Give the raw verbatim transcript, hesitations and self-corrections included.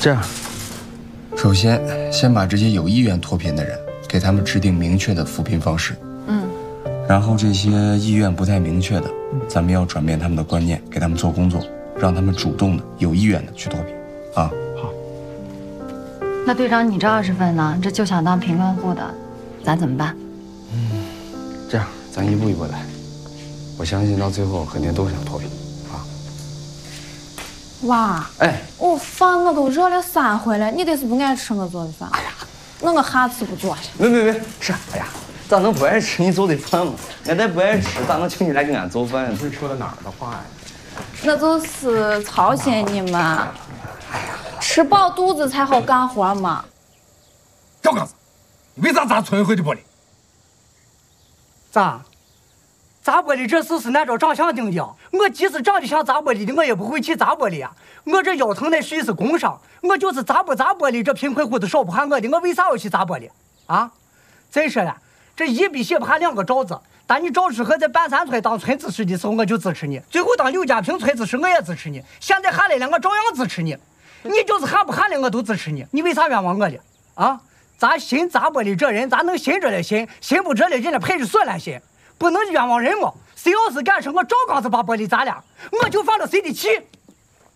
这样，首先先把这些有意愿脱贫的人，给他们制定明确的扶贫方式。嗯。然后这些意愿不太明确的，咱们要转变他们的观念，给他们做工作，让他们主动的、有意愿的去脱贫。啊，好。 那队长，你这二十份呢？这就想当贫困户的，咱怎么办？ 嗯，这样，咱一步一步来。我相信到最后肯定都想脱贫。 娃，哎，我饭我都热了三回了，你得是不爱吃我做的饭。哎呀，那我下次不做了。 没没没，是，哎呀，咋能不爱吃你做的饭嘛？俺再不爱吃，咋能请你来给俺做饭？ 这是说的哪儿的话呀？ 那就是操心你们。哎呀，吃饱肚子才好干活嘛。 赵刚子，你为啥砸村委会的玻璃？ 咋？ 砸玻璃这事是按照长相定的，我即使长得像砸玻璃的，我也不会去砸玻璃啊！我这腰疼的属于是工伤，我就是砸不砸玻璃，这贫困户都少不下我的，我为啥要去砸玻璃啊？再说了，这一笔写不下两个赵字。当你赵世和在半山村当村支书的时候，我就支持你；最后当刘家坪村支书，我也支持你。现在喊来了，我照样支持你。你就是喊不喊了，我都支持你。你为啥冤枉我的啊？咱信砸玻璃这人，咱能信这了信，信不这了人家派出所来信。 不能冤枉人嘛！谁要是敢说我赵刚子把玻璃砸了，我就放了谁的气。